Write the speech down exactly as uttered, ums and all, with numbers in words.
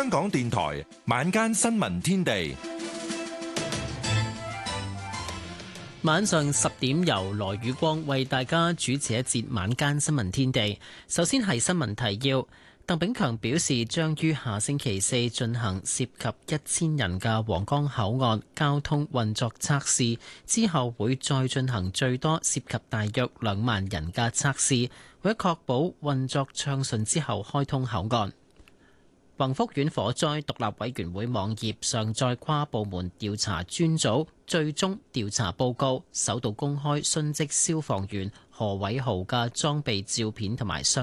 香港電台晚間新聞天地， 晚上十點由羅宇光為大家主持一節晚間新聞天地。首先係新聞提要。鄧炳強表示，將於下星期四進行涉及一千人嘅皇崗口岸交通運作測試，之後會再進行最多涉及大約兩萬人嘅測試，為確保運作暢順之後開通口岸。宏福苑火災獨立委員會網頁上載跨部門調查專組最終調查報告，首度公開殉職消防員何偉豪嘅裝備照片同埋相